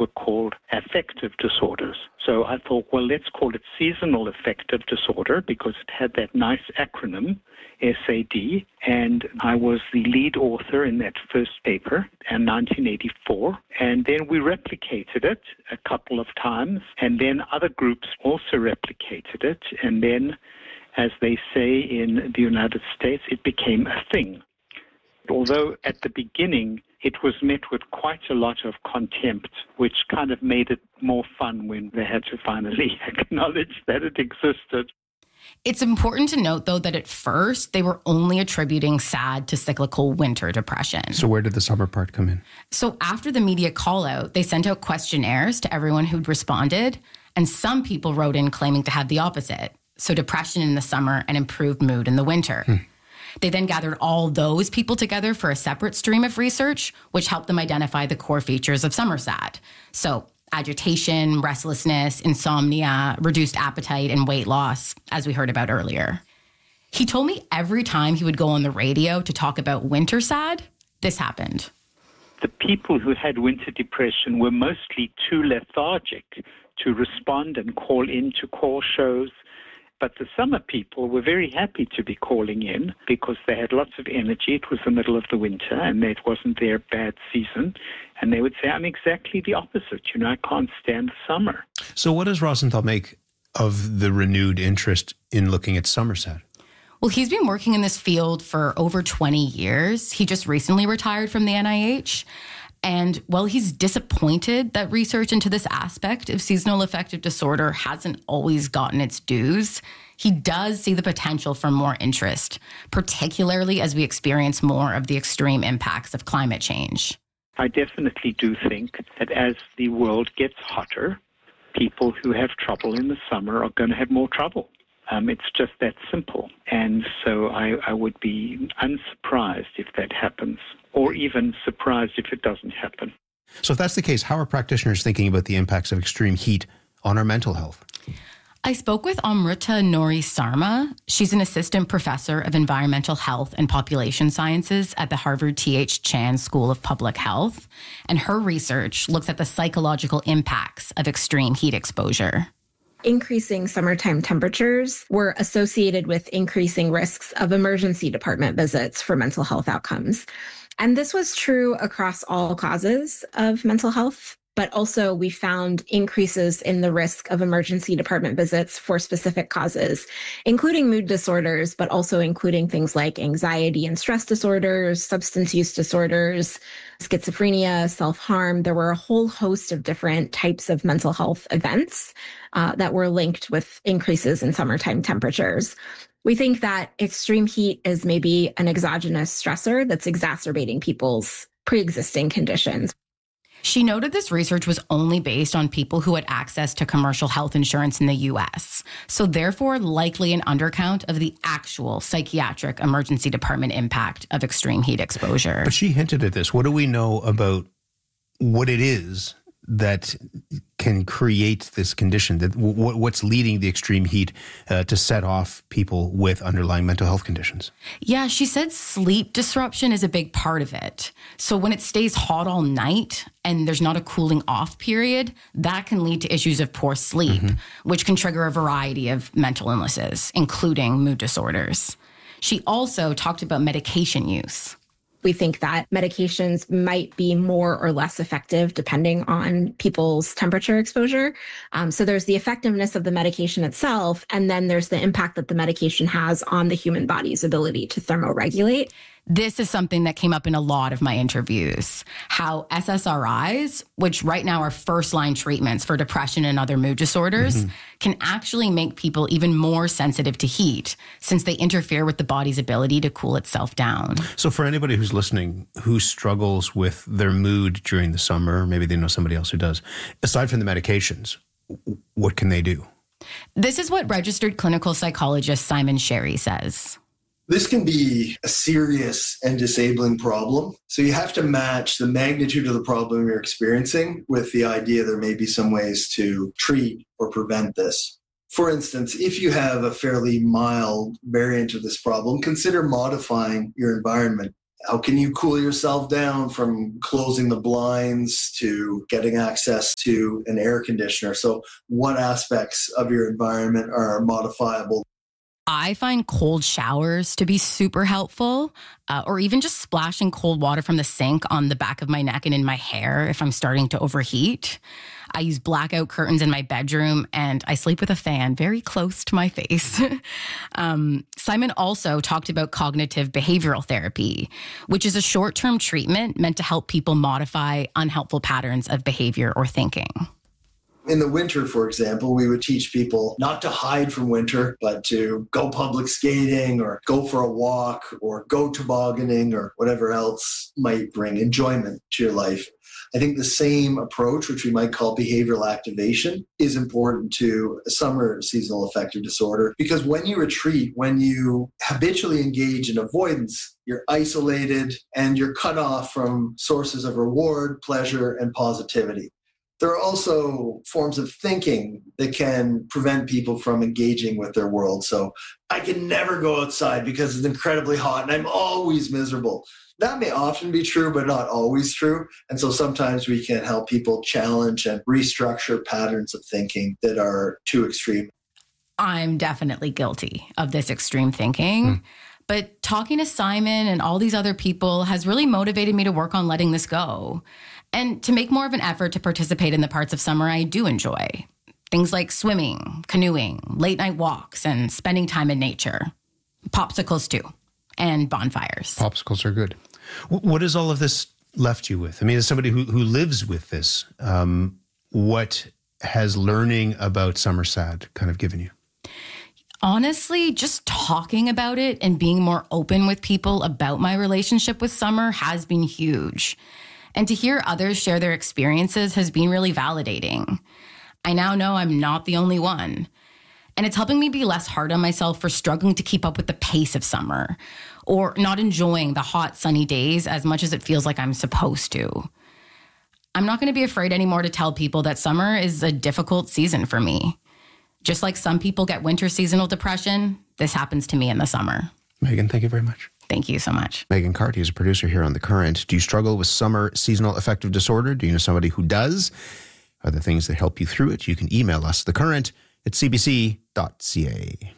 were called affective disorders. So I thought, well, let's call it seasonal affective disorder because it had that nice acronym, SAD, and I was the lead author in that first paper in 1984. And then we replicated it a couple of times, and then other groups also replicated it. And then, as they say in the United States, it became a thing. Although at the beginning it was met with quite a lot of contempt, which kind of made it more fun when they had to finally acknowledge that it existed. It's important to note, though, that at first they were only attributing SAD to cyclical winter depression. So where did the summer part come in? So after the media call-out, they sent out questionnaires to everyone who'd responded, and some people wrote in claiming to have the opposite. So depression in the summer and improved mood in the winter. They then gathered all those people together for a separate stream of research, which helped them identify the core features of summer SAD. So agitation, restlessness, insomnia, reduced appetite, and weight loss, as we heard about earlier. He told me every time he would go on the radio to talk about winter SAD, this happened. The people who had winter depression were mostly too lethargic to respond and call into call shows. But the summer people were very happy to be calling in because they had lots of energy. It was the middle of the winter and it wasn't their bad season. And they would say, I'm exactly the opposite. I can't stand the summer. So what does Rosenthal make of the renewed interest in looking at summer SAD? Well, he's been working in this field for over 20 years. He just recently retired from the NIH. And while he's disappointed that research into this aspect of seasonal affective disorder hasn't always gotten its dues, he does see the potential for more interest, particularly as we experience more of the extreme impacts of climate change. I definitely do think that as the world gets hotter, people who have trouble in the summer are going to have more trouble. It's just that simple. And so I would be unsurprised if that happens, or even surprised if it doesn't happen. So if that's the case, how are practitioners thinking about the impacts of extreme heat on our mental health? I spoke with Amrita Nori Sarma. She's an assistant professor of environmental health and population sciences at the Harvard T.H. Chan School of Public Health. And her research looks at the psychological impacts of extreme heat exposure. Increasing summertime temperatures were associated with increasing risks of emergency department visits for mental health outcomes. And this was true across all causes of mental health, but also we found increases in the risk of emergency department visits for specific causes, including mood disorders, but also including things like anxiety and stress disorders, substance use disorders, schizophrenia, self-harm. There were a whole host of different types of mental health events that were linked with increases in summertime temperatures. We think that extreme heat is maybe an exogenous stressor that's exacerbating people's pre-existing conditions. She noted this research was only based on people who had access to commercial health insurance in the U.S., so therefore likely an undercount of the actual psychiatric emergency department impact of extreme heat exposure. But she hinted at this. What do we know about what it is that can create this condition? That what's leading the extreme heat to set off people with underlying mental health conditions? Yeah, she said sleep disruption is a big part of it. So when it stays hot all night and there's not a cooling off period, that can lead to issues of poor sleep, which can trigger a variety of mental illnesses, including mood disorders. She also talked about medication use. We think that medications might be more or less effective depending on people's temperature exposure. So there's the effectiveness of the medication itself, and then there's the impact that the medication has on the human body's ability to thermoregulate. This is something that came up in a lot of my interviews, how SSRIs, which right now are first-line treatments for depression and other mood disorders, can actually make people even more sensitive to heat since they interfere with the body's ability to cool itself down. So for anybody who's listening who struggles with their mood during the summer, maybe they know somebody else who does, aside from the medications, what can they do? This is what registered clinical psychologist Simon Sherry says. This can be a serious and disabling problem. So you have to match the magnitude of the problem you're experiencing with the idea there may be some ways to treat or prevent this. For instance, if you have a fairly mild variant of this problem, consider modifying your environment. How can you cool yourself down from closing the blinds to getting access to an air conditioner? So what aspects of your environment are modifiable? I find cold showers to be super helpful, or even just splashing cold water from the sink on the back of my neck and in my hair if I'm starting to overheat. I use blackout curtains in my bedroom, and I sleep with a fan very close to my face. Simon also talked about cognitive behavioral therapy, which is a short-term treatment meant to help people modify unhelpful patterns of behavior or thinking. In the winter, for example, we would teach people not to hide from winter, but to go public skating or go for a walk or go tobogganing or whatever else might bring enjoyment to your life. I think the same approach, which we might call behavioral activation, is important to summer seasonal affective disorder, because when you retreat, when you habitually engage in avoidance, you're isolated and you're cut off from sources of reward, pleasure, and positivity. There are also forms of thinking that can prevent people from engaging with their world. So I can never go outside because it's incredibly hot and I'm always miserable. That may often be true, but not always true. And so sometimes we can help people challenge and restructure patterns of thinking that are too extreme. I'm definitely guilty of this extreme thinking. But talking to Simon and all these other people has really motivated me to work on letting this go and to make more of an effort to participate in the parts of summer I do enjoy. Things like swimming, canoeing, late night walks, and spending time in nature. Popsicles too, and bonfires. Popsicles are good. What has all of this left you with? I mean, as somebody who lives with this, what has learning about Summer Sad kind of given you? Honestly, just talking about it and being more open with people about my relationship with summer has been huge. And to hear others share their experiences has been really validating. I now know I'm not the only one. And it's helping me be less hard on myself for struggling to keep up with the pace of summer or not enjoying the hot, sunny days as much as it feels like I'm supposed to. I'm not going to be afraid anymore to tell people that summer is a difficult season for me. Just like some people get winter seasonal depression, this happens to me in the summer. Megan, thank you very much. Thank you so much. Megan Carty is a producer here on The Current. Do you struggle with summer seasonal affective disorder? Do you know somebody who does? Are there things that help you through it? You can email us, thecurrent@cbc.ca.